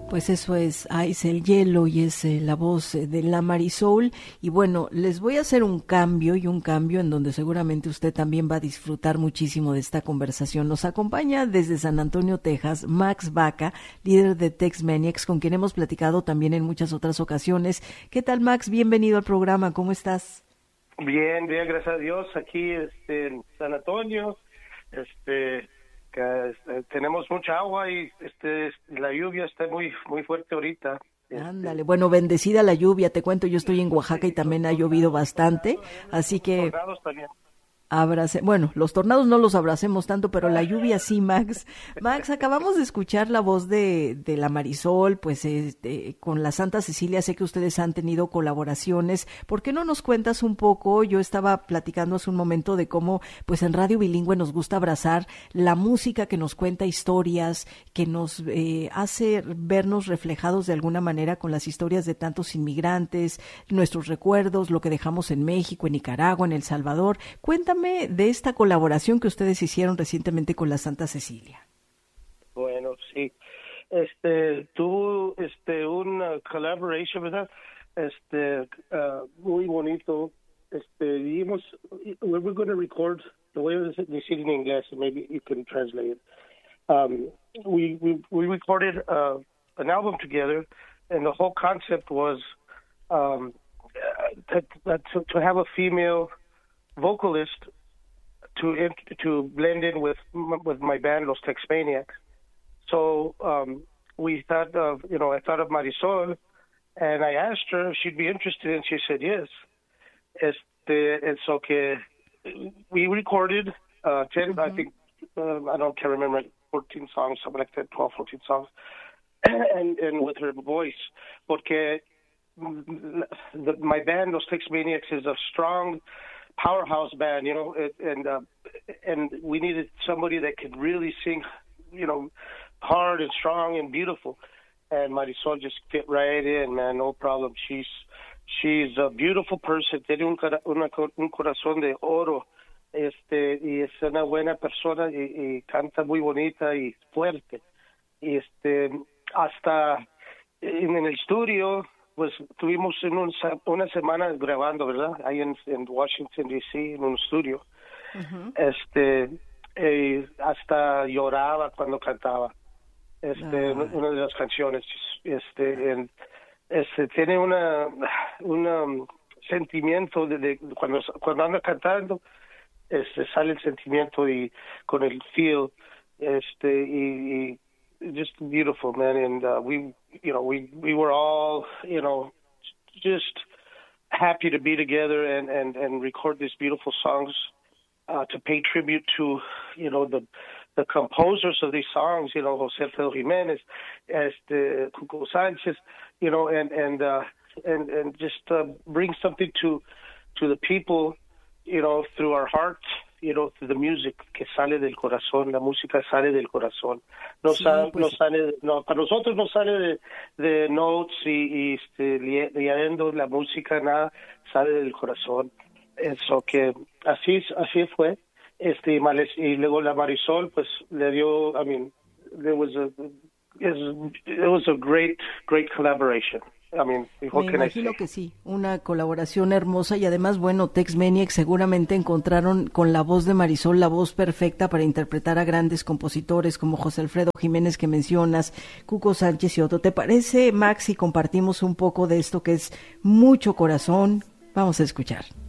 Pues eso es Ice el Hielo y es la voz de la Marisol. Y bueno, les voy a hacer un cambio en donde seguramente usted también va a disfrutar muchísimo de esta conversación. Nos acompaña desde San Antonio, Texas, Max Baca, líder de Tex Maniacs, con quien hemos platicado también en muchas otras ocasiones. ¿Qué tal, Max? Bienvenido al programa. ¿Cómo estás? Bien, gracias a Dios. Aquí en San Antonio, tenemos mucha agua y la lluvia está muy fuerte ahorita. Ándale, bueno, bendecida la lluvia, te cuento, yo estoy en Oaxaca y también ha llovido bastante, así que bueno, los tornados no los abracemos tanto, pero la lluvia sí, Max. Max, acabamos de escuchar la voz de la Marisol, pues con la Santa Cecilia sé que ustedes han tenido colaboraciones. ¿Por qué no nos cuentas un poco? Yo estaba platicando hace un momento de cómo, pues en Radio Bilingüe nos gusta abrazar la música que nos cuenta historias, que nos hace vernos reflejados de alguna manera con las historias de tantos inmigrantes, nuestros recuerdos, lo que dejamos en México, en Nicaragua, en El Salvador. Cuéntame de esta colaboración que ustedes hicieron recientemente con la Santa Cecilia. Bueno, sí. Tuvo una collaboration, ¿verdad? Muy bonito. Dijimos, we're going to record, the way I decir en inglés, maybe you can translate it. We recorded an album together, and the whole concept was to have a female vocalist to blend in with my band, Los Tex Maniacs. So we thought of, I thought of Marisol, and I asked her if she'd be interested, and she said yes. And so we recorded 10, I think, can't remember, 14 songs, something like that, 12, 14 songs, and with her voice, porque my band, Los Tex Maniacs, is a strong powerhouse band, and we needed somebody that could really sing, hard and strong and beautiful. And Marisol just fit right in, man, no problem. She's a beautiful person, tiene un corazón de oro, y es una buena persona y canta muy bonita y fuerte. Y hasta en el estudio, pues tuvimos una semana grabando, ¿verdad? Ahí en Washington, D.C., en un estudio. Uh-huh. Hasta lloraba cuando cantaba una de las canciones. Tiene un sentimiento de cuando anda cantando, sale el sentimiento y con el feel, y just beautiful, man. And we were all, just happy to be together and record these beautiful songs, to pay tribute to, the composers of these songs, José Alfredo Jiménez, Cuco Sánchez, and just bring something to the people, through our hearts, through the music que sale del corazón, la música sale del corazón. Para nosotros no sale de notes y leyendo la música, nada, sale del corazón. Eso que así fue. Y luego la Marisol, pues le dio, it was a great collaboration. Me imagino que sí, una colaboración hermosa y además, bueno, Tex Maniacs seguramente encontraron con la voz de Marisol la voz perfecta para interpretar a grandes compositores como José Alfredo Jiménez que mencionas, Cuco Sánchez y otro. ¿Te parece, Max, si compartimos un poco de esto que es mucho corazón? Vamos a escuchar.